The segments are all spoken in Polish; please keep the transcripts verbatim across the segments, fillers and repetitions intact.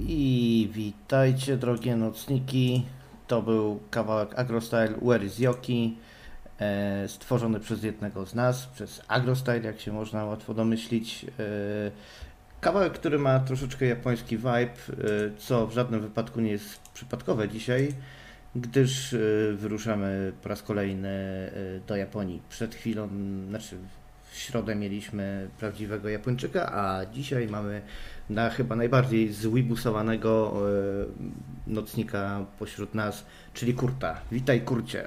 I witajcie drogie nocniki, to był kawałek Agrostyle Where is Yoki, e, stworzony przez jednego z nas, przez Agrostyle, jak się można łatwo domyślić. E, kawałek, który ma troszeczkę japoński vibe, e, co w żadnym wypadku nie jest przypadkowe dzisiaj, gdyż e, wyruszamy po raz kolejny e, do Japonii. Przed chwilą, znaczy w środę mieliśmy prawdziwego Japończyka, a dzisiaj mamy na chyba najbardziej zwibusowanego e, nocnika pośród nas, czyli Kurta. Witaj, Kurcie.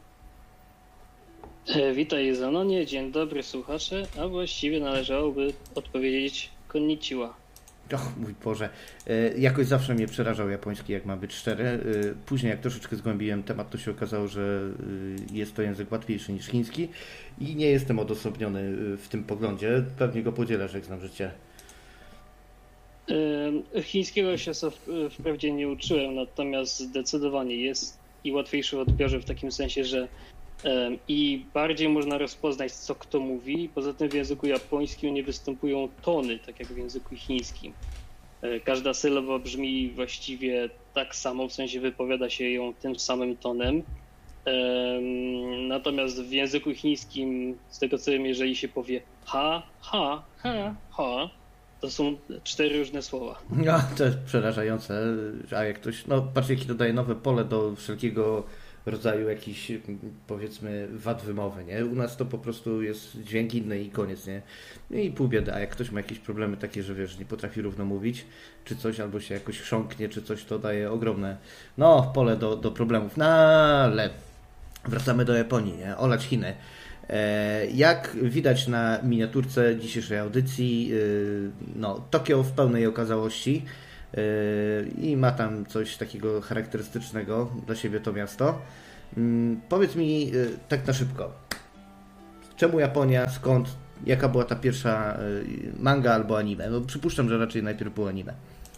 E, Witaj Zanonie, dzień dobry słuchacze, a właściwie należałoby odpowiedzieć konnichiwa. Och, mój Boże, e, jakoś zawsze mnie przerażał japoński, jak ma być szczery. E, później jak troszeczkę zgłębiłem temat, to się okazało, że e, jest to język łatwiejszy niż chiński i nie jestem odosobniony w tym poglądzie. Pewnie go podzielasz, jak znam życie. E, Chińskiego się wprawdzie nie uczyłem, natomiast zdecydowanie jest i łatwiejszy w odbiorze w takim sensie, że e, i bardziej można rozpoznać, co kto mówi. Poza tym w języku japońskim nie występują tony, tak jak w języku chińskim. E, każda sylaba brzmi właściwie tak samo, w sensie wypowiada się ją tym samym tonem. E, natomiast w języku chińskim, z tego co wiem, jeżeli się powie ha, ha, ha, ha, to są cztery różne słowa. No, to jest przerażające, a jak ktoś, no patrz jaki dodaje nowe pole do wszelkiego rodzaju jakiś, powiedzmy, wad wymowy, nie? U nas to po prostu jest dźwięk inny i koniec, nie? I pół biedy, a jak ktoś ma jakieś problemy takie, że wiesz, nie potrafi równo mówić, czy coś, albo się jakoś chrząknie, czy coś, to daje ogromne, no, pole do, do problemów. No, ale wracamy do Japonii, nie? Olać Chiny. Jak widać na miniaturce dzisiejszej audycji, no, Tokio w pełnej okazałości i ma tam coś takiego charakterystycznego dla siebie to miasto. Powiedz mi tak na szybko, czemu Japonia, skąd, jaka była ta pierwsza manga albo anime? No, przypuszczam, że raczej najpierw było anime.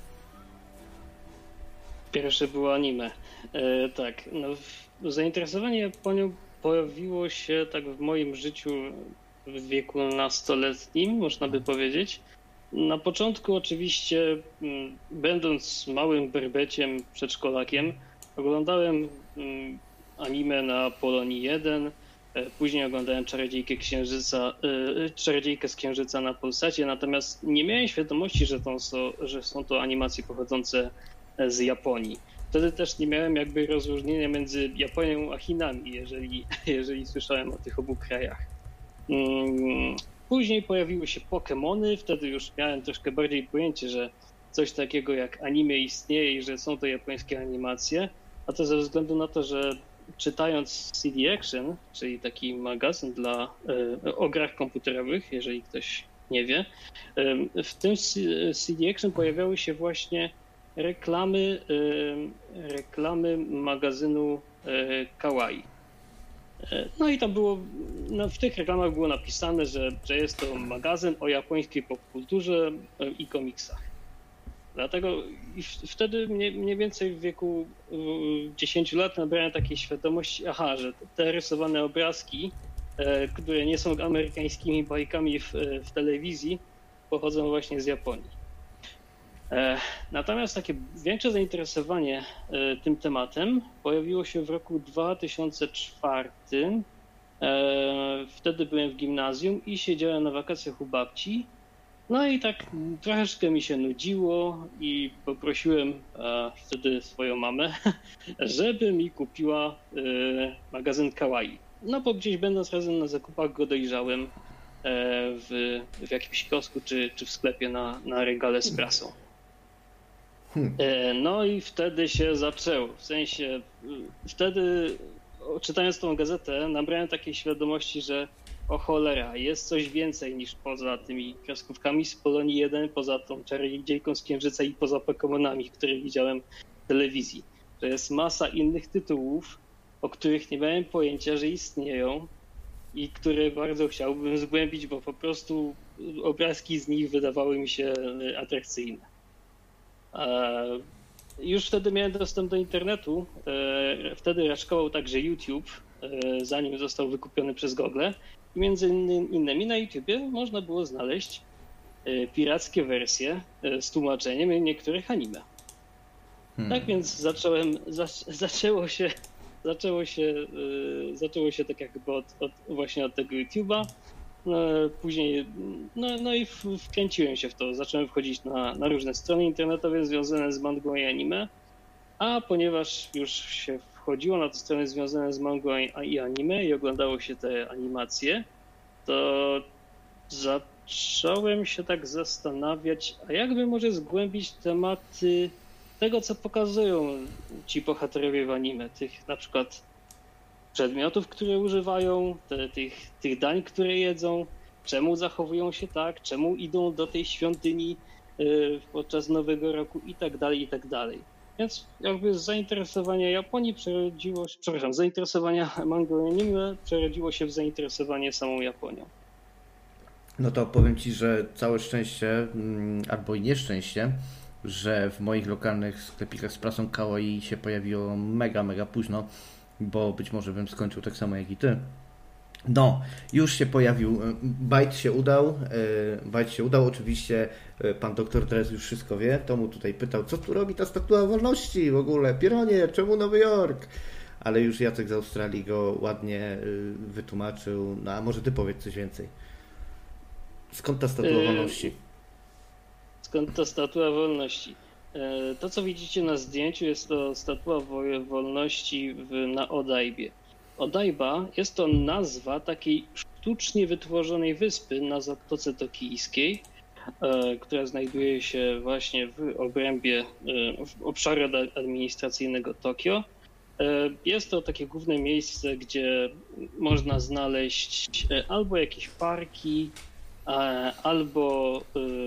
Pierwsze było anime. E, tak, no, zainteresowanie Japonią pojawiło się tak w moim życiu w wieku nastoletnim, można by powiedzieć. Na początku oczywiście, będąc małym berbeciem, przedszkolakiem, oglądałem anime na Polonii jeden, później oglądałem Czarodziejkę Księżyca, Czarodziejkę z Księżyca na Polsacie, natomiast nie miałem świadomości, że, to są, że są to animacje pochodzące z Japonii. Wtedy też nie miałem jakby rozróżnienia między Japonią a Chinami, jeżeli, jeżeli słyszałem o tych obu krajach. Później pojawiły się Pokemony, wtedy już miałem troszkę bardziej pojęcie, że coś takiego jak anime istnieje i że są to japońskie animacje, a to ze względu na to, że czytając C D Action, czyli taki magazyn dla, o grach komputerowych, jeżeli ktoś nie wie, w tym C D Action pojawiały się właśnie reklamy, reklamy magazynu Kawaii. No i tam było, no w tych reklamach było napisane, że, że jest to magazyn o japońskiej popkulturze i komiksach. Dlatego i wtedy mniej, mniej więcej w wieku dziesięciu lat nabrałem takiej świadomości, aha, że te rysowane obrazki, które nie są amerykańskimi bajkami w, w telewizji, pochodzą właśnie z Japonii. Natomiast takie większe zainteresowanie tym tematem pojawiło się w roku dwa tysiące czwartym. Wtedy byłem w gimnazjum i siedziałem na wakacjach u babci. No i tak troszeczkę mi się nudziło i poprosiłem wtedy swoją mamę, żeby mi kupiła magazyn Kawaii. No bo gdzieś będąc razem na zakupach go dojrzałem w, w jakimś kiosku czy, czy w sklepie na, na regale z prasą. Hmm. No i wtedy się zaczęło, w sensie wtedy czytając tą gazetę nabrałem takiej świadomości, że o cholera, jest coś więcej niż poza tymi kreskówkami z Polonii jeden, poza tą Czarodziejką z Księżyca i poza Pokemonami, które widziałem w telewizji. To jest masa innych tytułów, o których nie miałem pojęcia, że istnieją i które bardzo chciałbym zgłębić, bo po prostu obrazki z nich wydawały mi się atrakcyjne. Już wtedy miałem dostęp do internetu, wtedy raczkował także YouTube, zanim został wykupiony przez Google. I między innymi na YouTubie można było znaleźć pirackie wersje z tłumaczeniem niektórych anime. Hmm. Tak więc zacząłem, zac, zaczęło się, zaczęło się, yy, zaczęło się tak jakby od, od, właśnie od tego YouTube'a. No, później, no, no i w, wkręciłem się w to. Zacząłem wchodzić na, na różne strony internetowe związane z mangą i anime, a ponieważ już się wchodziło na te strony związane z mangą i anime i oglądało się te animacje, to zacząłem się tak zastanawiać, a jakby może zgłębić tematy tego, co pokazują ci bohaterowie w anime, tych na przykład przedmiotów, które używają, te, tych, tych dań, które jedzą, czemu zachowują się tak, czemu idą do tej świątyni y, podczas Nowego Roku i tak dalej, i tak dalej. Więc jakby z zainteresowania Japonii przerodziło się, przepraszam, z zainteresowania mangą i anime przerodziło się w zainteresowanie samą Japonią. No to powiem Ci, że całe szczęście, albo i nieszczęście, że w moich lokalnych sklepikach z prasą kawaii się pojawiło mega, mega późno, bo być może bym skończył tak samo jak i Ty. No, już się pojawił, bajt się udał, bajt się udał, oczywiście pan doktor Dres już wszystko wie, to mu tutaj pytał, co tu robi ta Statua Wolności w ogóle, Pieronie, czemu Nowy Jork? Ale już Jacek z Australii go ładnie wytłumaczył, no a może Ty powiedz coś więcej. Skąd ta Statua Wolności? Skąd ta Statua Wolności? To, co widzicie na zdjęciu, jest to Statua Wolności w, na Odaibie. Odaiba jest to nazwa takiej sztucznie wytworzonej wyspy na Zatoce Tokijskiej, która znajduje się właśnie w obrębie w obszaru administracyjnego Tokio. Jest to takie główne miejsce, gdzie można znaleźć albo jakieś parki, albo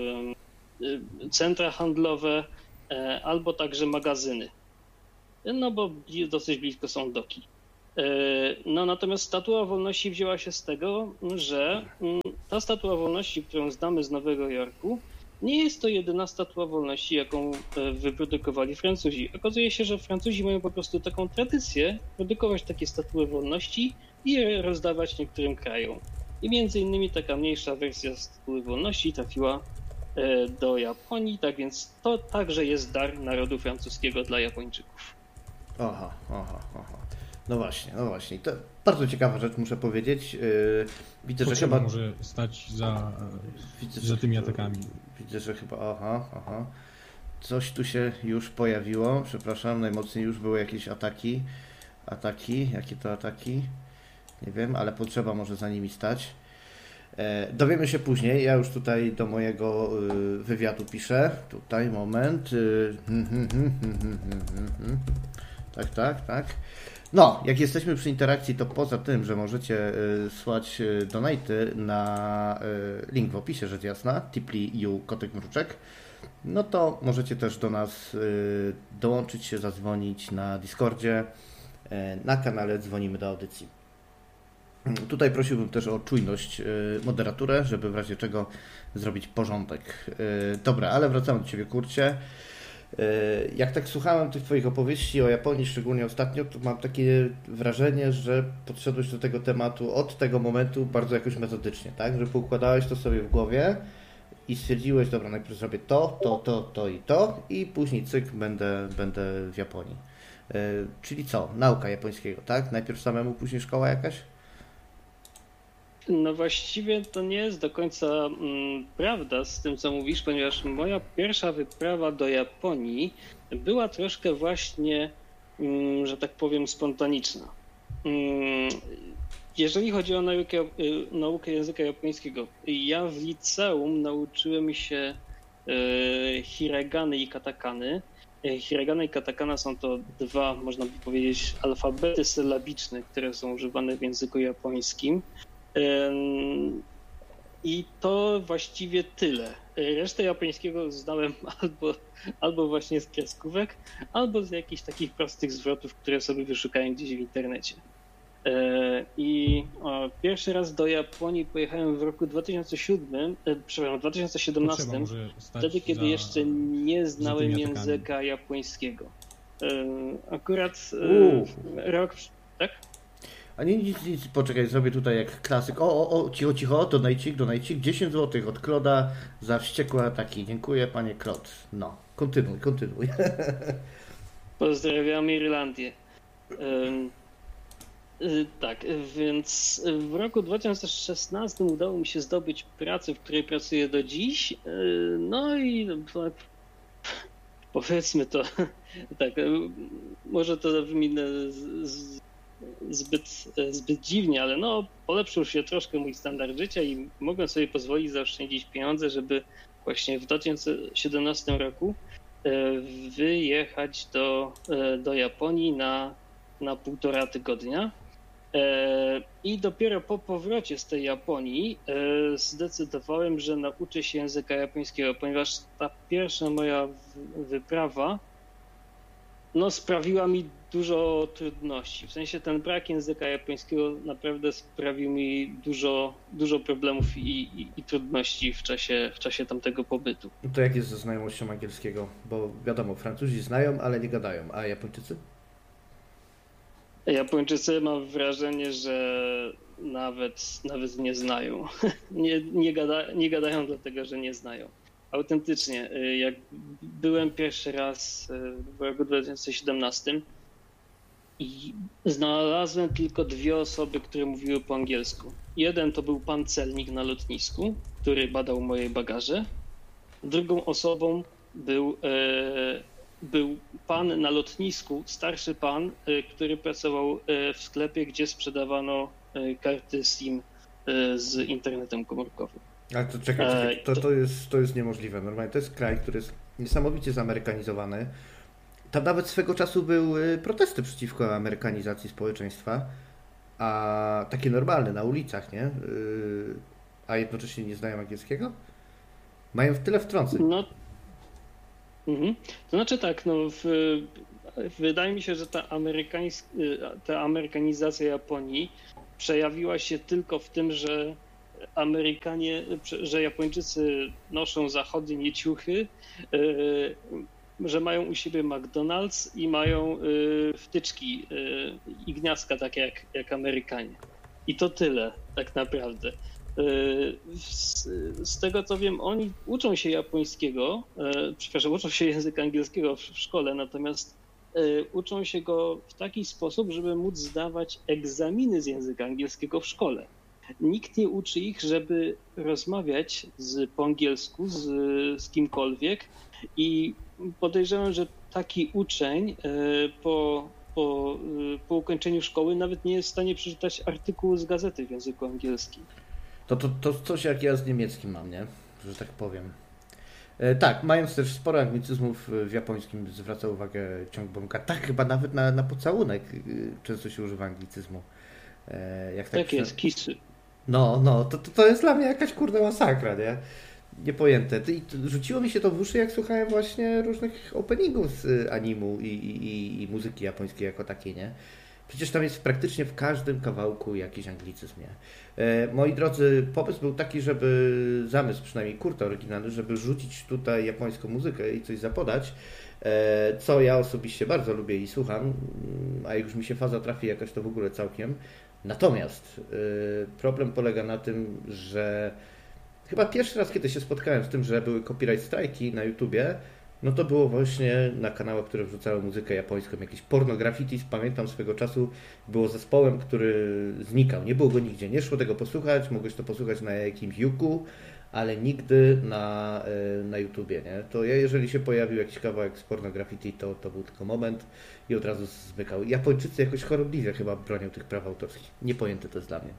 centra handlowe, albo także magazyny. No bo dosyć blisko są doki. No natomiast Statua Wolności wzięła się z tego, że ta Statua Wolności, którą znamy z Nowego Jorku, nie jest to jedyna Statua Wolności, jaką wyprodukowali Francuzi. Okazuje się, że Francuzi mają po prostu taką tradycję produkować takie Statuły Wolności i je rozdawać niektórym krajom. I między innymi taka mniejsza wersja Statuły Wolności trafiła do Japonii, tak więc to także jest dar narodu francuskiego dla Japończyków. Aha, aha, aha. No właśnie, no właśnie. To bardzo ciekawa rzecz, muszę powiedzieć. Widzę, Potrzeba że chyba może stać za, widzę, za tymi atakami. Widzę, że chyba, aha, aha. Coś tu się już pojawiło. Przepraszam, najmocniej już były jakieś ataki. Ataki, jakie to ataki? Nie wiem, ale potrzeba może za nimi stać. Dowiemy się później. Ja już tutaj do mojego wywiadu piszę. Tutaj, moment. Tak, tak, tak. No, jak jesteśmy przy interakcji, to poza tym, że możecie słać donaty na link w opisie, rzecz jasna, Tipli i Kotek Mruczek, no to możecie też do nas dołączyć się, zadzwonić na Discordzie, na kanale Dzwonimy do Audycji. Tutaj prosiłbym też o czujność moderaturę, żeby w razie czego zrobić porządek. Dobra, ale wracamy do Ciebie, Kurcie. Jak tak słuchałem tych Twoich opowieści o Japonii, szczególnie ostatnio, to mam takie wrażenie, że podszedłeś do tego tematu od tego momentu bardzo jakoś metodycznie, tak? Że poukładałeś to sobie w głowie i stwierdziłeś, dobra, najpierw zrobię to, to, to, to i to i później cyk, będę, będę w Japonii. Czyli co? Nauka japońskiego, tak? Najpierw samemu, później szkoła jakaś? No właściwie to nie jest do końca mm, prawda z tym, co mówisz, ponieważ moja pierwsza wyprawa do Japonii była troszkę właśnie, mm, że tak powiem, spontaniczna. Mm, jeżeli chodzi o naukę, naukę języka japońskiego, ja w liceum nauczyłem się y, hiragany i katakany. Hiragana i katakana są to dwa, można by powiedzieć, alfabety sylabiczne, które są używane w języku japońskim. I to właściwie tyle. Resztę japońskiego znałem albo, albo właśnie z kreskówek, albo z jakichś takich prostych zwrotów, które sobie wyszukałem gdzieś w internecie. I o, pierwszy raz do Japonii pojechałem w roku dwa tysiące siódmym, przepraszam, dwa tysiące siedemnastym, wtedy kiedy za, jeszcze nie znałem języka japońskiego. Akurat Uf. rok, tak? A nie, nic, nic, poczekaj, zrobię tutaj jak klasyk. O, o, o, cicho, cicho, donajcik, donajcik. dziesięć złotych od Kloda za wściekłe ataki. Dziękuję, panie Klod. No, kontynuuj, kontynuuj. Pozdrawiamy Irlandię. Um, tak, więc w roku dwa tysiące szesnastym udało mi się zdobyć pracę, w której pracuję do dziś. No i powiedzmy to tak, może to brzmi zbyt, zbyt dziwnie, ale no polepszył się troszkę mój standard życia i mogłem sobie pozwolić zaoszczędzić pieniądze, żeby właśnie w dwa tysiące siedemnastym roku wyjechać do, do Japonii na, na półtora tygodnia. I dopiero po powrocie z tej Japonii zdecydowałem, że nauczę się języka japońskiego, ponieważ ta pierwsza moja wyprawa no, sprawiła mi dużo trudności. W sensie ten brak języka japońskiego naprawdę sprawił mi dużo, dużo problemów i, i, i trudności w czasie, w czasie tamtego pobytu. To jak jest ze znajomością angielskiego? Bo wiadomo, Francuzi znają, ale nie gadają, a Japończycy? Japończycy mam wrażenie, że nawet, nawet nie znają. Nie, nie, gada, nie gadają dlatego, że nie znają. Autentycznie, jak byłem pierwszy raz w roku dwa tysiące siedemnastym i znalazłem tylko dwie osoby, które mówiły po angielsku. Jeden to był pan celnik na lotnisku, który badał moje bagaże. Drugą osobą był, e, był pan na lotnisku, starszy pan, e, który pracował e, w sklepie, gdzie sprzedawano e, karty SIM e, z internetem komórkowym. Ale to czekaj, czekaj. To, to, jest, to jest niemożliwe. Normalnie to jest kraj, który jest niesamowicie zamerykanizowany. Tam nawet swego czasu były protesty przeciwko amerykanizacji społeczeństwa, a takie normalne, na ulicach, nie? A jednocześnie nie znają angielskiego? Mają w tyle wtrąceń. No, mhm. To znaczy tak, no w, wydaje mi się, że ta, amerykańs- ta amerykanizacja Japonii przejawiła się tylko w tym, że Amerykanie, że Japończycy noszą zachodnie ciuchy, że mają u siebie McDonald's i mają wtyczki i gniazdka takie jak, jak Amerykanie. I to tyle tak naprawdę. Z, z tego co wiem, oni uczą się japońskiego, przepraszam, uczą się języka angielskiego w szkole, natomiast uczą się go w taki sposób, żeby móc zdawać egzaminy z języka angielskiego w szkole. Nikt nie uczy ich, żeby rozmawiać z, po angielsku z, z kimkolwiek i podejrzewam, że taki uczeń po, po, po ukończeniu szkoły nawet nie jest w stanie przeczytać artykułu z gazety w języku angielskim. To, to, to coś jak ja z niemieckim mam, nie? Że tak powiem. E, tak, mając też sporo anglicyzmów w japońskim, zwraca uwagę ciąg Bonka. Tak, chyba nawet na, na pocałunek często się używa anglicyzmu. E, jak tak, tak jest, kisy. No, no, to, to, to jest dla mnie jakaś kurde masakra, nie? Niepojęte. I rzuciło mi się to w uszy, jak słuchałem właśnie różnych openingów z animu i, i, i muzyki japońskiej jako takiej, nie? Przecież tam jest praktycznie w każdym kawałku jakiś anglicyzm, nie? E, moi drodzy, pomysł był taki, żeby, zamysł przynajmniej Kurta oryginalny, żeby rzucić tutaj japońską muzykę i coś zapodać, e, co ja osobiście bardzo lubię i słucham, a jak już mi się faza trafi jakaś, to w ogóle całkiem. Natomiast y, problem polega na tym, że chyba pierwszy raz, kiedy się spotkałem z tym, że były copyright strajki na YouTubie, no to było właśnie na kanałach, które wrzucały muzykę japońską, jakieś Porno Graffitis. Pamiętam swego czasu było zespołem, który znikał. Nie było go nigdzie, nie szło tego posłuchać, mogłeś to posłuchać na jakimś Yuku, ale nigdy na, na YouTubie, nie? To ja, jeżeli się pojawił jakiś kawałek z Porno Graffiti, to, to był tylko moment i od razu zmykał. Japończycy jakoś chorobliwie chyba bronią tych praw autorskich. Niepojęte to jest dla mnie.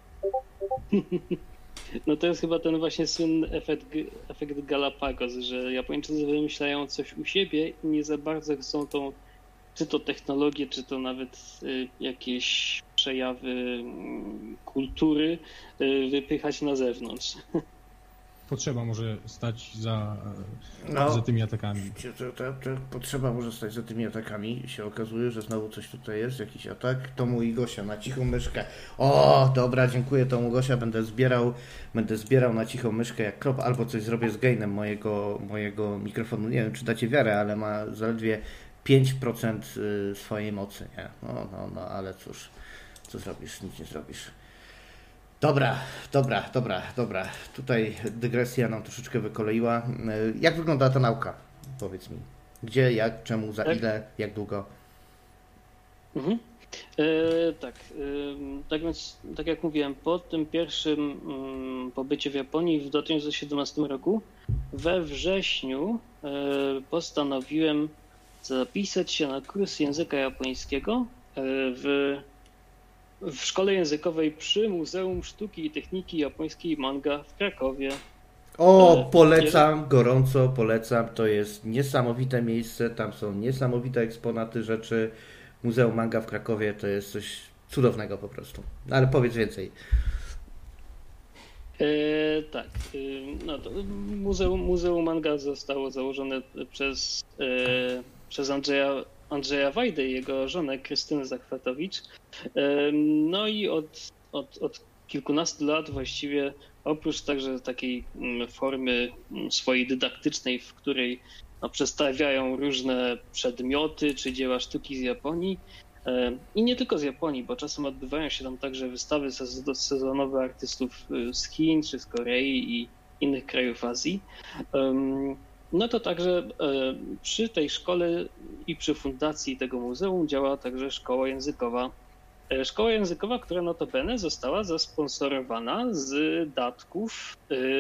No to jest chyba ten właśnie słynny efekt, efekt Galapagos, że Japończycy wymyślają coś u siebie i nie za bardzo chcą tą, czy to technologię, czy to nawet y, jakieś przejawy kultury y, wypychać na zewnątrz. Potrzeba może stać za, no, za tymi atakami. To, to, to potrzeba może stać za tymi atakami. Się okazuje, że znowu coś tutaj jest, jakiś atak. Tomu i Gosia na cichą myszkę. O, dobra, dziękuję Tomu Gosia. Będę zbierał, będę zbierał na cichą myszkę jak krop, albo coś zrobię z gainem mojego, mojego mikrofonu. Nie wiem, czy dacie wiarę, ale ma zaledwie pięć procent swojej mocy. Nie? No, no, no, ale cóż, co zrobisz? Nic nie zrobisz. Dobra, dobra, dobra, dobra. Tutaj dygresja nam troszeczkę wykoleiła. Jak wygląda ta nauka? Powiedz mi. Gdzie, jak, czemu, za Tak. ile, jak długo? Mhm. E, tak, e, tak więc, tak jak mówiłem, po tym pierwszym mm, pobycie w Japonii w dwa tysiące siedemnastym roku, we wrześniu e, postanowiłem zapisać się na kurs języka japońskiego e, w, w szkole językowej przy Muzeum Sztuki i Techniki Japońskiej Manga w Krakowie. O, E, polecam, gorąco polecam. To jest niesamowite miejsce, tam są niesamowite eksponaty rzeczy. Muzeum Manga w Krakowie to jest coś cudownego po prostu. Ale powiedz więcej. E, tak, e, no to Muzeum, Muzeum Manga zostało założone przez, e, przez Andrzeja, Andrzeja Wajdę i jego żonę Krystynę Zachwatowicz. E, no i od, od, od kilkunastu lat właściwie, oprócz także takiej mm, formy mm, swojej dydaktycznej, w której no, przedstawiają różne przedmioty czy dzieła sztuki z Japonii, i nie tylko z Japonii, bo czasem odbywają się tam także wystawy sezonowe artystów z Chin czy z Korei i innych krajów Azji. No to także przy tej szkole i przy fundacji tego muzeum działa także szkoła językowa. Szkoła językowa, która notabene została zasponsorowana z datków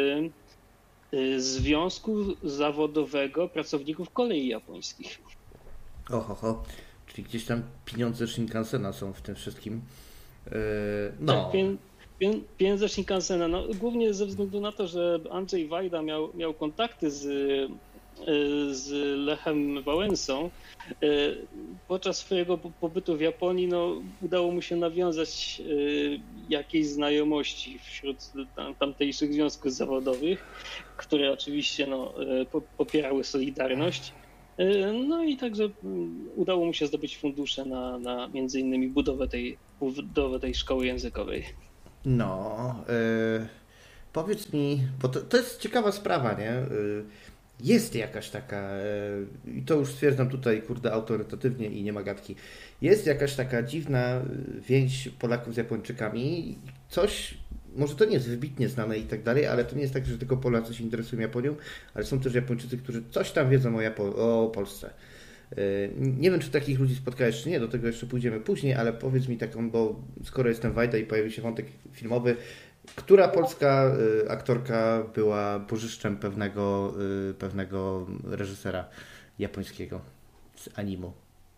Związku Zawodowego Pracowników Kolei Japońskich. Oho, ho. Czyli gdzieś tam pieniądze Shinkansena są w tym wszystkim. Yy, no. Tak, pien, pien, pieniądze Shinkansena. No, głównie ze względu na to, że Andrzej Wajda miał, miał kontakty z, z Lechem Wałęsą. Podczas swojego pobytu w Japonii no, udało mu się nawiązać jakieś znajomości wśród tamtejszych związków zawodowych, które oczywiście no, popierały Solidarność. No i także udało mu się zdobyć fundusze na, na między innymi budowę tej, budowę tej szkoły językowej. No, yy, powiedz mi, bo to, to jest ciekawa sprawa, nie? Yy, jest jakaś taka, yy, i to już stwierdzam tutaj, kurde, autorytatywnie i nie ma gadki, jest jakaś taka dziwna więź Polaków z Japończykami, coś, może to nie jest wybitnie znane i tak dalej, ale to nie jest tak, że tylko Polacy się interesują Japonią, ale są też Japończycy, którzy coś tam wiedzą o, Japo- o Polsce. Nie wiem, czy takich ludzi spotkałeś, czy nie, do tego jeszcze pójdziemy później, ale powiedz mi taką, bo skoro jestem Wajda i pojawił się wątek filmowy, która polska aktorka była bożyszczem pewnego, pewnego reżysera japońskiego z animu?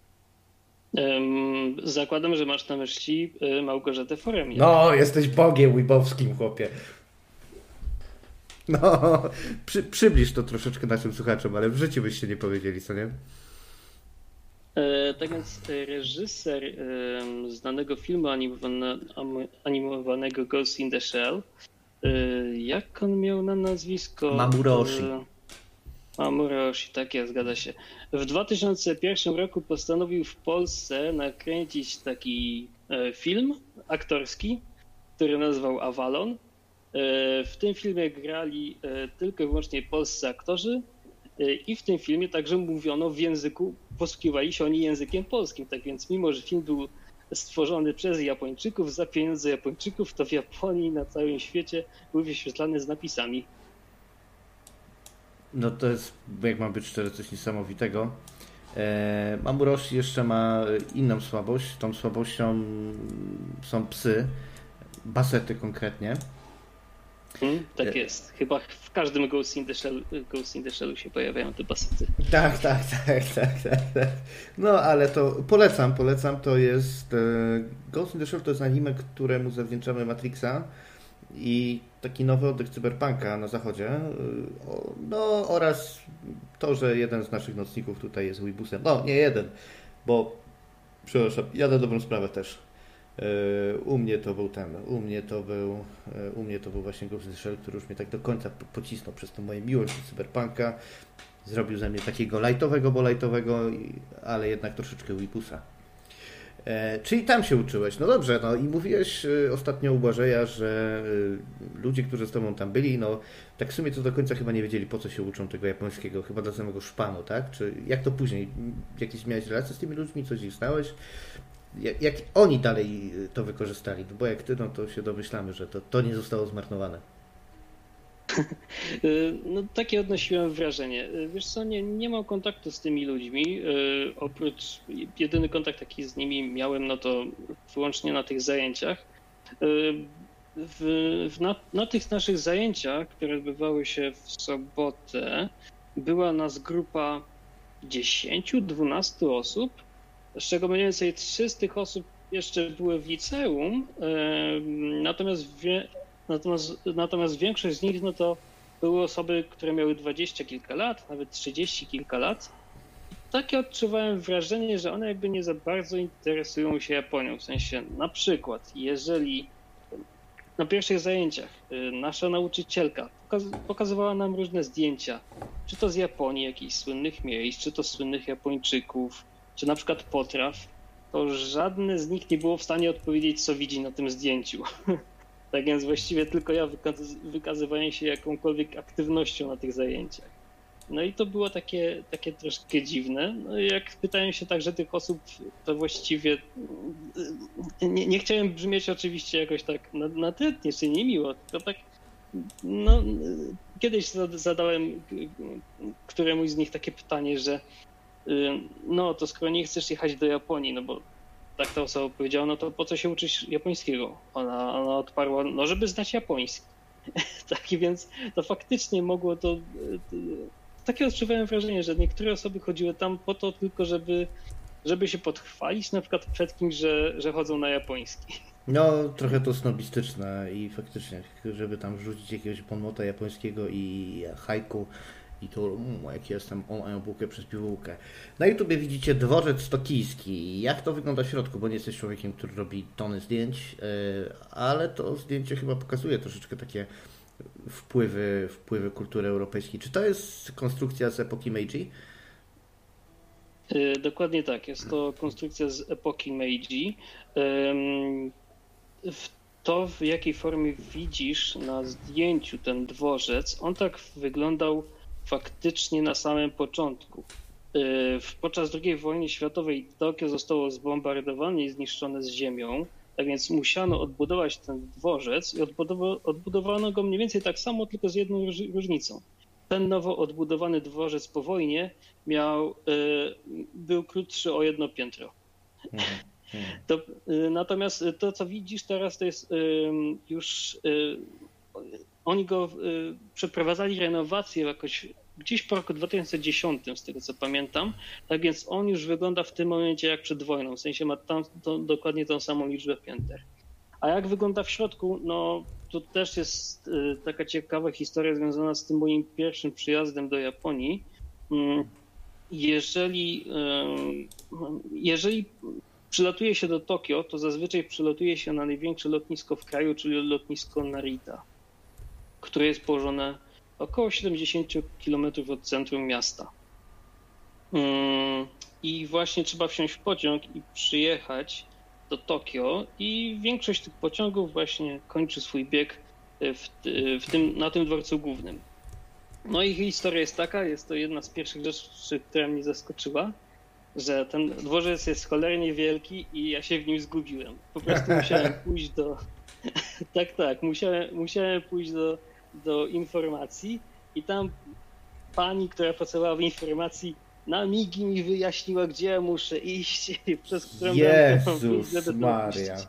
Zakładam, że masz na myśli Małgorzatę Foremniak. No, jesteś Bogiem łybowskim, chłopie. No, przy, przybliż to troszeczkę naszym słuchaczom, ale w życiu byście nie powiedzieli, co nie? Tak więc reżyser znanego filmu animowanego Ghost in the Shell, jak on miał na nazwisko? Mamuro Oshii. Mamuro Oshii, tak jest, zgadza się. W dwa tysiące pierwszym roku postanowił w Polsce nakręcić taki film aktorski, który nazywał Avalon. W tym filmie grali tylko i wyłącznie polscy aktorzy i w tym filmie także mówiono w języku, posługiwali się oni językiem polskim. Tak więc mimo, że film był stworzony przez Japończyków za pieniądze Japończyków, to w Japonii na całym świecie był wyświetlany z napisami. No to jest, jak mam być szczery, coś niesamowitego. E, Mamuro Oshii jeszcze ma inną słabość. Tą słabością są psy, basety konkretnie. Hmm, tak jest. Chyba w każdym Ghost in the Shell, Ghost in the Shellu się pojawiają te basety. Tak, tak, tak, tak, tak, tak. No ale to polecam, polecam. To jest Ghost in the Shell to jest anime, któremu zawdzięczamy Matrixa i taki nowy oddech cyberpunka na zachodzie. No oraz to, że jeden z naszych nocników tutaj jest Weebusem. No nie jeden, bo przepraszam, ja na dobrą sprawę też. U mnie to był ten, u mnie to był, u mnie to był właśnie Ghost in the Shell, który już mnie tak do końca pocisnął przez tą moją miłość do cyberpunka. Zrobił ze mnie takiego lajtowego, bo lajtowego, ale jednak troszeczkę Weebusa. E, czyli tam się uczyłeś. No dobrze, no i mówiłeś ostatnio u Błażeja, że ludzie, którzy z tobą tam byli, no tak w sumie to do końca chyba nie wiedzieli, po co się uczą tego japońskiego, chyba dla samego szpanu, tak? Czy jak to później? Jakieś miałeś relacje z tymi ludźmi, coś ich znałeś? Jak, jak oni dalej to wykorzystali? No bo jak ty, no to się domyślamy, że to, to nie zostało zmarnowane. No, takie odnosiłem wrażenie. Wiesz co, nie, nie mam kontaktu z tymi ludźmi. Oprócz jedyny kontakt, jaki z nimi miałem, no to wyłącznie na tych zajęciach. W, w na, na tych naszych zajęciach, które odbywały się w sobotę, była nas grupa dziesięć dwanaście osób, z czego mniej więcej trzy z tych osób jeszcze były w liceum, natomiast, wie, natomiast, natomiast większość z nich no to były osoby, które miały dwadzieścia kilka lat, nawet trzydzieści kilka lat. Takie odczuwałem wrażenie, że one jakby nie za bardzo interesują się Japonią. W sensie na przykład, jeżeli na pierwszych zajęciach nasza nauczycielka pokazywała nam różne zdjęcia, czy to z Japonii, jakichś słynnych miejsc, czy to słynnych Japończyków, czy na przykład potraw, to żadne z nich nie było w stanie odpowiedzieć, co widzi na tym zdjęciu. Tak więc właściwie tylko ja wykazywałem się jakąkolwiek aktywnością na tych zajęciach. No i to było takie, takie troszkę dziwne. No i jak pytałem się także tych osób, to właściwie nie, nie chciałem brzmieć oczywiście jakoś tak natrętnie czy niemiło, tylko tak no kiedyś zadałem któremuś z nich takie pytanie, że no to skoro nie chcesz jechać do Japonii, no bo tak ta osoba powiedziała, no to po co się uczyć japońskiego? Ona, ona odparła, no żeby znać japoński. Taki więc to faktycznie mogło to, to... Takie odczuwałem wrażenie, że niektóre osoby chodziły tam po to tylko, żeby, żeby się podchwalić na przykład przed kimś, że, że chodzą na japoński. No, trochę to snobistyczne i faktycznie, żeby tam wrzucić jakiegoś ponmota japońskiego i haiku i to, um, jak jestem, o, bułkę przez piwółkę. Na YouTubie widzicie dworzec tokijski. Jak to wygląda w środku, bo nie jesteś człowiekiem, który robi tony zdjęć, ale to zdjęcie chyba pokazuje troszeczkę takie wpływy, wpływy kultury europejskiej. Czy to jest konstrukcja z epoki Meiji? Dokładnie tak, jest to konstrukcja z epoki Meiji. To, w jakiej formie widzisz na zdjęciu ten dworzec, on tak wyglądał faktycznie na samym początku. Podczas drugiej wojny światowej Tokio zostało zbombardowane i zniszczone z ziemią, tak więc musiano odbudować ten dworzec i odbudowano go mniej więcej tak samo, tylko z jedną różnicą. Ten nowo odbudowany dworzec po wojnie miał, był krótszy o jedno piętro. Mhm. To, natomiast to, co widzisz teraz, to jest już... Oni go przeprowadzali renowację jakoś gdzieś po roku dwa tysiące dziesiątym, z tego co pamiętam. Tak więc on już wygląda w tym momencie jak przed wojną. W sensie ma tam to, dokładnie tą samą liczbę pięter. A jak wygląda w środku? No to też jest taka ciekawa historia związana z tym moim pierwszym przyjazdem do Japonii. Jeżeli, jeżeli przylatuje się do Tokio, to zazwyczaj przylatuje się na największe lotnisko w kraju, czyli lotnisko Narita, które jest położone około siedemdziesiąt kilometrów od centrum miasta. I właśnie trzeba wsiąść w pociąg i przyjechać do Tokio i większość tych pociągów właśnie kończy swój bieg w, w tym, na tym dworcu głównym. No i historia jest taka, jest to jedna z pierwszych rzeczy, która mnie zaskoczyła, że ten dworzec jest cholernie wielki i ja się w nim zgubiłem. Po prostu musiałem pójść do... tak, tak, musiałem, musiałem pójść do, do informacji i tam pani, która pracowała w informacji, na migi mi wyjaśniła, gdzie ja muszę iść, przez którą Jezus iść, Maria.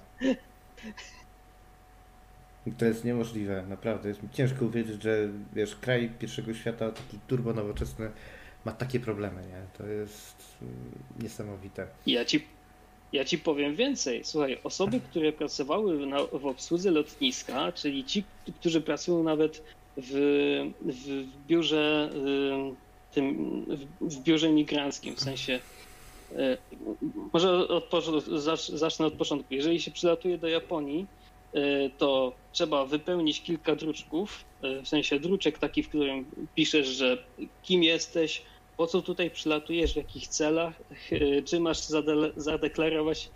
To jest niemożliwe, naprawdę. Jest mi ciężko uwierzyć, że wiesz, kraj pierwszego świata, taki turbo nowoczesny, ma takie problemy, nie? To jest niesamowite. Ja ci, ja ci powiem więcej. Słuchaj, osoby, które pracowały na, w obsłudze lotniska, czyli ci, którzy pracują nawet w, w, w biurze tym, w biurze migranckim, w sensie może od, zacznę od początku. Jeżeli się przylatuje do Japonii, to trzeba wypełnić kilka druczków, w sensie druczek taki, w którym piszesz, że kim jesteś, po co tutaj przylatujesz, w jakich celach, czy masz zade- zadeklarować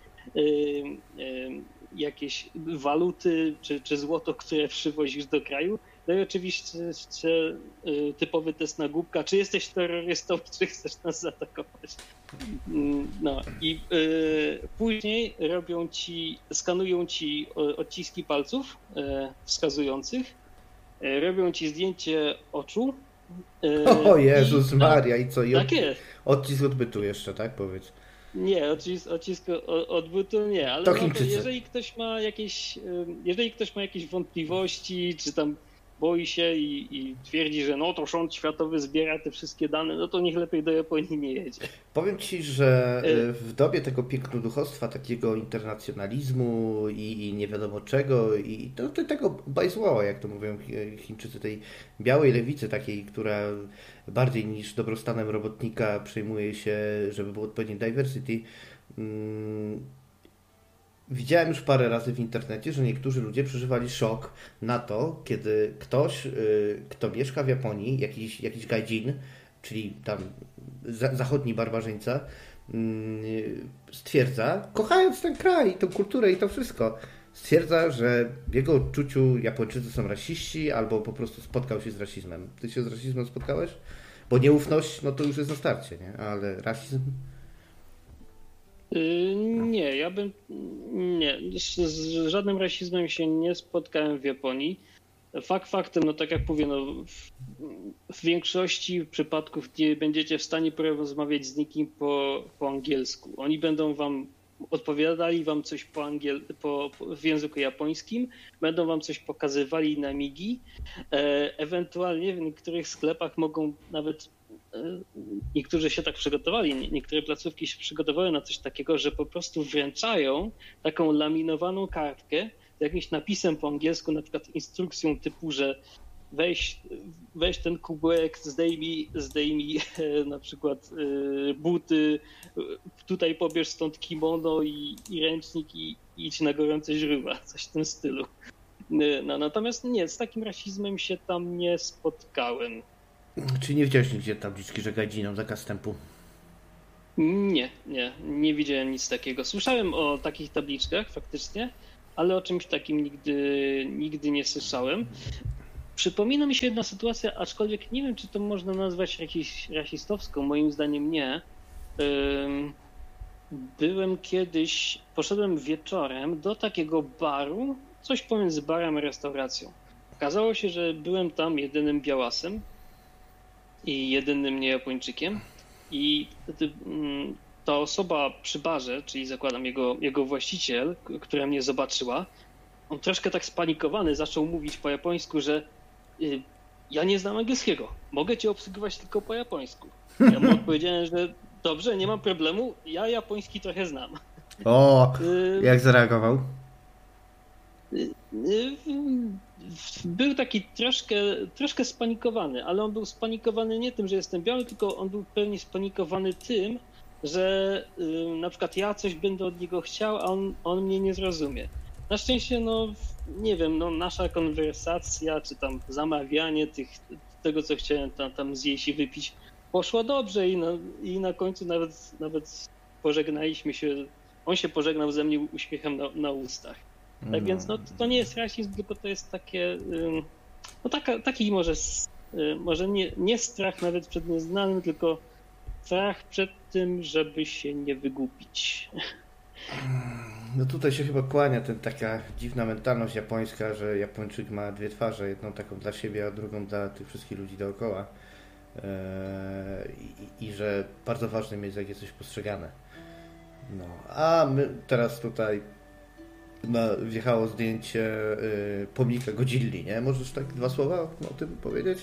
jakieś waluty, czy, czy złoto, które przywozisz do kraju. No i oczywiście typowy test na głupka, czy jesteś terrorystą, czy chcesz nas zaatakować. No i y, później robią ci, skanują ci odciski palców y, wskazujących robią ci zdjęcie oczu. O Jezus i, Maria, i co? I tak jest. Odcisk odbytu jeszcze, tak? Powiedz. Nie, odcisk, odcisk odbytu nie, ale to no, Chińczycy. jeżeli ktoś ma jakieś jeżeli ktoś ma jakieś wątpliwości, czy tam boi się i, i twierdzi, że no to rząd światowy zbiera te wszystkie dane, no to niech lepiej do Japonii nie jedzie. Powiem Ci, że w dobie tego pięknoduchostwa, takiego internacjonalizmu i, i nie wiadomo czego, i to, to tego bajzłoła, jak to mówią Chińczycy, tej białej lewicy takiej, która bardziej niż dobrostanem robotnika przejmuje się, żeby było odpowiednie diversity. Hmm. Widziałem już parę razy w internecie, że niektórzy ludzie przeżywali szok na to, kiedy ktoś, kto mieszka w Japonii, jakiś, jakiś gaijin, czyli tam zachodni barbarzyńca, stwierdza, kochając ten kraj, tą kulturę i to wszystko, stwierdza, że w jego odczuciu Japończycy są rasiści albo po prostu spotkał się z rasizmem. Ty się z rasizmem spotkałeś? Bo nieufność, no to już jest na starcie, nie? Ale rasizm... Nie, ja bym nie, z, z żadnym rasizmem się nie spotkałem w Japonii. Fakt faktem, no tak jak mówię, no w, w większości przypadków nie będziecie w stanie porozmawiać z nikim po, po angielsku. Oni będą wam odpowiadali wam coś po angiel, po, po, w języku japońskim, będą wam coś pokazywali na migi. E, ewentualnie w niektórych sklepach mogą nawet niektórzy się tak przygotowali, niektóre placówki się przygotowały na coś takiego, że po prostu wręczają taką laminowaną kartkę z jakimś napisem po angielsku, na przykład instrukcją typu, że weź, weź ten kubełek, zdejmij, zdejmij na przykład buty, tutaj pobierz stąd kimono i, i ręcznik i idź na gorące źródła, coś w tym stylu. No, natomiast nie, z takim rasizmem się tam nie spotkałem. Czy nie widziałeś nigdzie tabliczki, że gajinom zakaz wstępu? Nie, nie, nie widziałem nic takiego. Słyszałem o takich tabliczkach faktycznie, ale o czymś takim nigdy, nigdy nie słyszałem. Przypomina mi się jedna sytuacja, aczkolwiek nie wiem, czy to można nazwać jakąś rasistowską, moim zdaniem nie. Byłem kiedyś, poszedłem wieczorem do takiego baru, coś pomiędzy barem a restauracją. Okazało się, że byłem tam jedynym białasem i jedynym nie Japończykiem i wtedy ta osoba przy barze, czyli zakładam jego, jego właściciel, która mnie zobaczyła, on troszkę tak spanikowany zaczął mówić po japońsku, że y, ja nie znam angielskiego, mogę cię obsługiwać tylko po japońsku. Ja mu odpowiedziałem, że dobrze, nie mam problemu, ja japoński trochę znam. O, jak zareagował? Był taki troszkę, troszkę spanikowany, ale on był spanikowany nie tym, że jestem biały, tylko on był pewnie spanikowany tym, że na przykład ja coś będę od niego chciał, a on, on mnie nie zrozumie. Na szczęście, no nie wiem, no nasza konwersacja, czy tam zamawianie tych, tego, co chciałem tam, tam zjeść i wypić, poszło dobrze i na, i na końcu nawet, nawet pożegnaliśmy się, on się pożegnał ze mnie uśmiechem na, na ustach. Tak no. Więc no, to nie jest rasizm, tylko to jest takie, no taka, taki może, może nie, nie strach nawet przed nieznanym, tylko strach przed tym, żeby się nie wygłupić. No tutaj się chyba kłania ten, taka dziwna mentalność japońska, że Japończyk ma dwie twarze, jedną taką dla siebie, a drugą dla tych wszystkich ludzi dookoła. I, i że bardzo ważnym jest, jak jest coś postrzegane. No, a my teraz tutaj na, wjechało zdjęcie y, pomnika Godzilli, nie? Możesz tak dwa słowa o tym powiedzieć?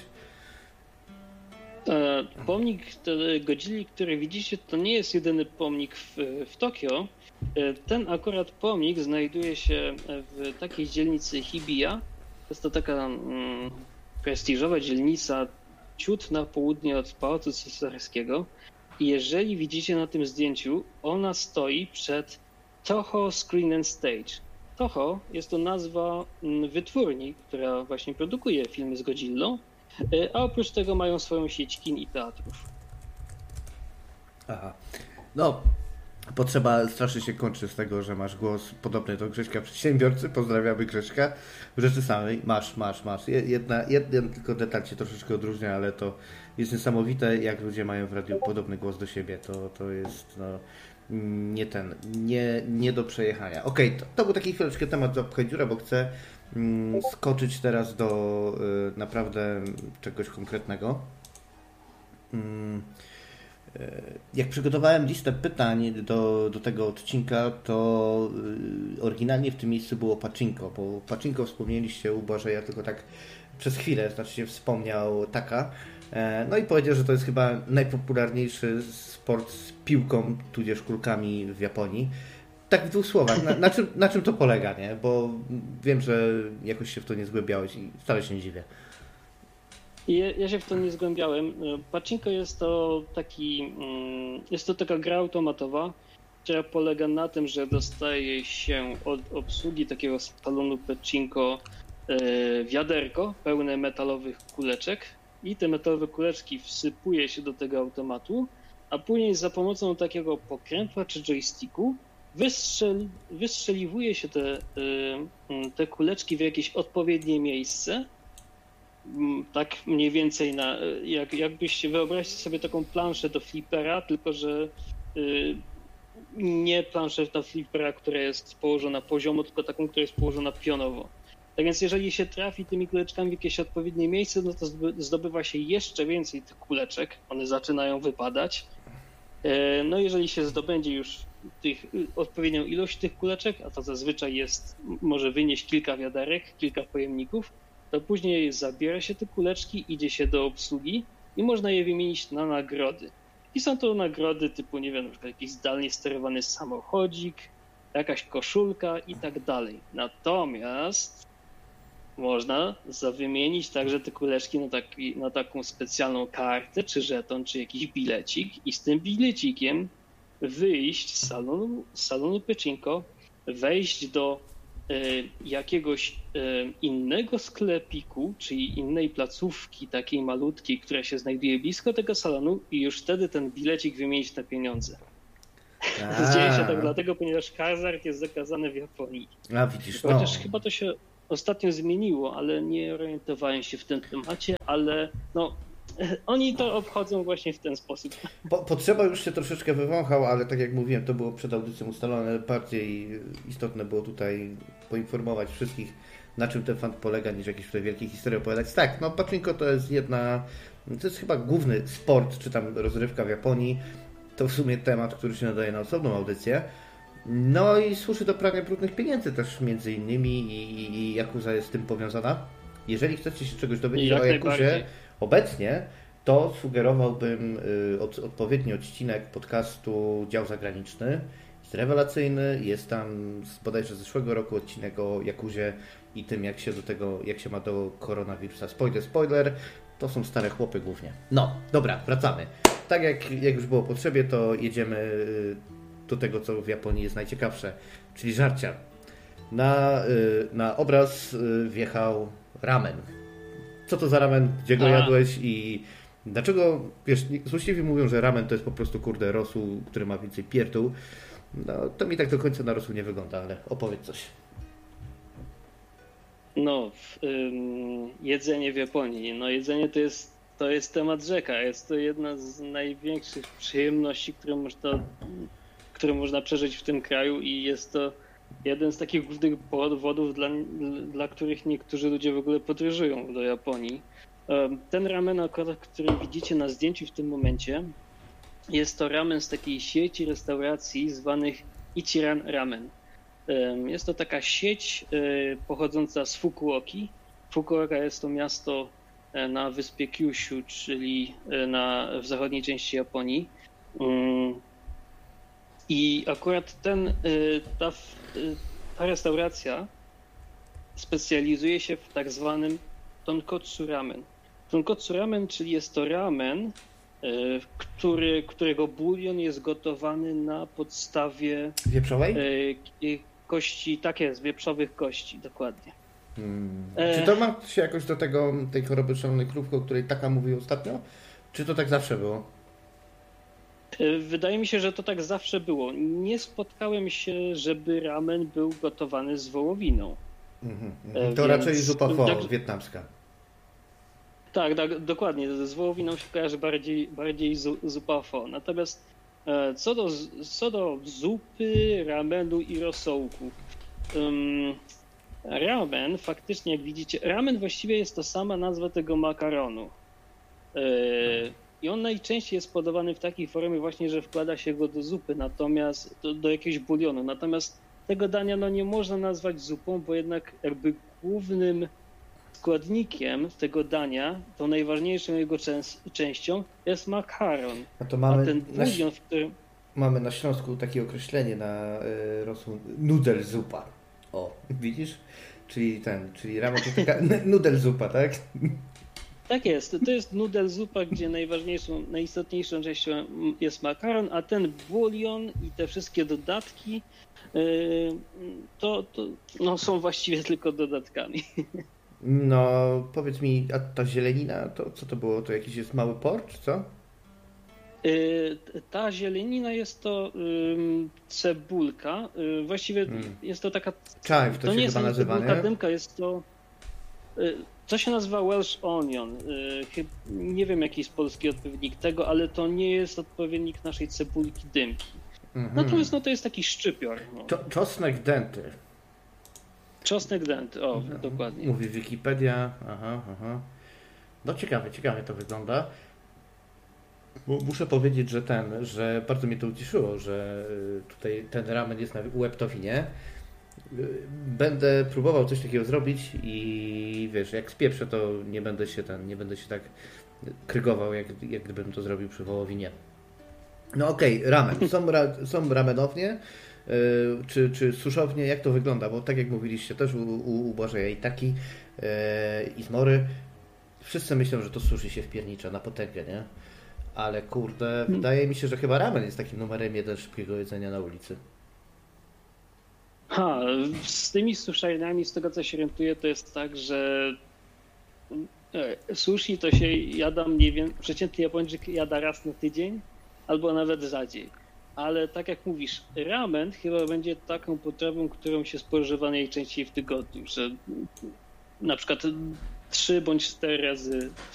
Pomnik Godzilli, który widzicie, to nie jest jedyny pomnik w, w Tokio. Ten akurat pomnik znajduje się w takiej dzielnicy Hibiya. Jest to taka mm, prestiżowa dzielnica ciut na południe od Pałacu Cesarskiego. I jeżeli widzicie na tym zdjęciu, ona stoi przed Toho Screen and Stage. Toho jest to nazwa wytwórni, która właśnie produkuje filmy z Godzillą, a oprócz tego mają swoją sieć kin i teatrów. Aha. No, potrzeba strasznie się kończy z tego, że masz głos podobny do Grześka Przedsiębiorcy. Pozdrawiamy Grześka. W rzeczy samej masz, masz, masz. Jedna, jeden tylko detal się troszeczkę odróżnia, ale to jest niesamowite, jak ludzie mają w radiu podobny głos do siebie. To, to jest, no... nie ten, nie, nie do przejechania. Okej, okay, to, to był taki chwileczkę temat zapchaj dziura, bo chcę mm, skoczyć teraz do y, naprawdę czegoś konkretnego. Mm, y, jak przygotowałem listę pytań do, do tego odcinka, to y, oryginalnie w tym miejscu było Pachinko, bo Pachinko wspomnieliście u Błażeja tylko tak przez chwilę, znaczy się wspomniał Taka. No i powiedział, że to jest chyba najpopularniejszy sport z piłką, tudzież kulkami w Japonii. Tak w dwóch słowach, na, na, czym, na czym to polega, nie? Bo wiem, że jakoś się w to nie zgłębiałeś i wcale się nie dziwię. Ja, ja się w to nie zgłębiałem. Pachinko jest to taki, jest to taka gra automatowa, która polega na tym, że dostaje się od obsługi takiego salonu Pachinko wiaderko pełne metalowych kuleczek i te metalowe kuleczki wsypuje się do tego automatu, a później za pomocą takiego pokrętła czy joysticku wystrzeli, wystrzeliwuje się te, te kuleczki w jakieś odpowiednie miejsce, tak mniej więcej na, jak, jakbyście wyobraźcie sobie taką planszę do flipera, tylko że nie planszę do flipera, która jest położona poziomo, tylko taką, która jest położona pionowo. Tak więc jeżeli się trafi tymi kuleczkami w jakieś odpowiednie miejsce, no to zdobywa się jeszcze więcej tych kuleczek, one zaczynają wypadać. No jeżeli się zdobędzie już tych, odpowiednią ilość tych kuleczek, a to zazwyczaj jest, może wynieść kilka wiaderek, kilka pojemników, to później zabiera się te kuleczki, idzie się do obsługi i można je wymienić na nagrody. I są to nagrody typu, nie wiem, na przykład jakiś zdalnie sterowany samochodzik, jakaś koszulka i tak dalej. Natomiast można wymienić także te kuleczki na, taki, na taką specjalną kartę, czy żeton, czy jakiś bilecik i z tym bilecikiem wyjść z salonu, z salonu Pachinko, wejść do y, jakiegoś y, innego sklepiku, czyli innej placówki takiej malutkiej, która się znajduje blisko tego salonu i już wtedy ten bilecik wymienić na pieniądze. Dzieje się tak dlatego, ponieważ hazard jest zakazany w Japonii. A widzisz, no. Chociaż chyba to się ostatnio zmieniło, ale nie orientowałem się w tym temacie, ale no oni to obchodzą właśnie w ten sposób. Po, potrzeba już się troszeczkę wywąchał, ale tak jak mówiłem, to było przed audycją ustalone. Bardziej istotne było tutaj poinformować wszystkich, na czym ten fan polega, niż jakieś tutaj wielkie historie opowiadać. Tak, no Pachinko to jest jedna, to jest chyba główny sport, czy tam rozrywka w Japonii. To w sumie temat, który się nadaje na osobną audycję. No i służy do prania brudnych pieniędzy też między innymi i, i Yakuza jest z tym powiązana. Jeżeli chcecie się czegoś dowiedzieć o Yakuzie obecnie, to sugerowałbym y, od, odpowiedni odcinek podcastu Dział Zagraniczny. Jest rewelacyjny, jest tam z bodajże z zeszłego roku odcinek o Yakuzie i tym, jak się do tego, jak się ma do koronawirusa. Spoiler, spoiler, to są stare chłopy głównie. No, dobra, wracamy. Tak jak, jak już było potrzebie, to jedziemy y, do tego, co w Japonii jest najciekawsze, czyli żarcia. Na, na obraz wjechał ramen. Co to za ramen? Gdzie go A. jadłeś i dlaczego? Wiesz, złośliwi mówią, że ramen to jest po prostu kurde rosół, który ma więcej pierdół. No, to mi tak do końca na rosół nie wygląda, ale opowiedz coś. No, ym, jedzenie w Japonii. No, jedzenie to jest, to jest temat rzeka. Jest to jedna z największych przyjemności, które można które można przeżyć w tym kraju i jest to jeden z takich głównych powodów, dla, dla których niektórzy ludzie w ogóle podróżują do Japonii. Ten ramen, który widzicie na zdjęciu w tym momencie, jest to ramen z takiej sieci restauracji zwanych Ichiran Ramen. Jest to taka sieć pochodząca z Fukuoki. Fukuoka jest to miasto na wyspie Kyushu, czyli na, w zachodniej części Japonii. I akurat ten, ta, ta restauracja specjalizuje się w tak zwanym tonkotsu ramen. Tonkotsu ramen, czyli jest to ramen, który, którego bulion jest gotowany na podstawie wieprzowej? Kości, tak jest, wieprzowych kości, dokładnie. Hmm. E... Czy to ma się jakoś do tego, tej choroby szalonej krówki, o której Taka mówił ostatnio? Czy to tak zawsze było? Wydaje mi się, że to tak zawsze było. Nie spotkałem się, żeby ramen był gotowany z wołowiną. Mm-hmm. To Więc... raczej zupa pho tak... wietnamska. Tak, tak, dokładnie. Z wołowiną się kojarzy bardziej, bardziej zupa pho. Natomiast Co do, co do zupy, ramenu i rosołku. Um, ramen, faktycznie jak widzicie, ramen właściwie jest to sama nazwa tego makaronu. Yy, I on najczęściej jest podawany w takiej formie właśnie, że wkłada się go do zupy, natomiast do, do jakiegoś bulionu. Natomiast tego dania no, nie można nazwać zupą, bo jednak jakby głównym składnikiem tego dania, tą najważniejszą jego częs- częścią jest makaron. A to mamy, A ten bulion, na, w którym... mamy na Śląsku takie określenie na y, rosół nudel zupa. O, widzisz? Czyli ten, czyli ramen to taka nudel zupa, tak? Tak jest, to jest nudel zupa, gdzie najważniejszą, najistotniejszą częścią jest makaron, a ten bulion i te wszystkie dodatki yy, to, to no, są właściwie tylko dodatkami. No, powiedz mi, a ta zielenina, to co to było? To jakiś jest mały porcz, co? Yy, ta zielenina jest to yy, cebulka, yy, właściwie Hmm. jest to taka... Chive to, to się nie jest chyba ani nazywa, cebulka nie? dymka, jest to... Yy, to się nazywa Welsh Onion. Yy, chyb, nie wiem jaki jest polski odpowiednik tego, ale to nie jest odpowiednik naszej cebulki dymki. Mhm. Natomiast no, to jest taki szczypior. No. Czo- czosnek denty. Czosnek denty, o, dokładnie. Mówi Wikipedia. Aha, aha. No ciekawe, ciekawe to wygląda. Bo muszę powiedzieć, że ten, że bardzo mnie to ucieszyło, że y, tutaj ten ramen jest na Webtofinie. Y, Będę próbował coś takiego zrobić i wiesz, jak spieprzę, to nie będę się ten, nie będę się tak krygował, jak, jak gdybym to zrobił przy wołowinie. No okej, okay, ramen. Są, ra, są ramenownie, yy, czy, czy suszownie, jak to wygląda? Bo tak jak mówiliście też u, u, u Błażeja i taki yy, i Zmory, wszyscy myślą, że to sushi się wpiernicza na potęgę, nie? Ale kurde, wydaje mi się, że chyba ramen jest takim numerem jeden szybkiego jedzenia na ulicy. Ha, z tymi suszarniami, z tego co się orientuję, to jest tak, że sushi to się jada mniej więcej, przeciętny Japończyk jada raz na tydzień, albo nawet rzadziej. Ale tak jak mówisz, ramen chyba będzie taką potrawą, którą się spożywa najczęściej w tygodniu, że na przykład trzy bądź cztery razy